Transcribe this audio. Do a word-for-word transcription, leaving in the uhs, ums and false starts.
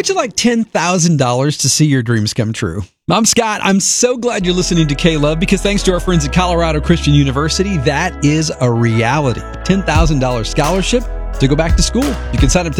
would you like ten thousand dollars to see your dreams come true? I'm Scott. I'm so glad you're listening to K-Love because thanks to our friends at Colorado Christian University, that is a reality. ten thousand dollars scholarship to go back to school. You can sign up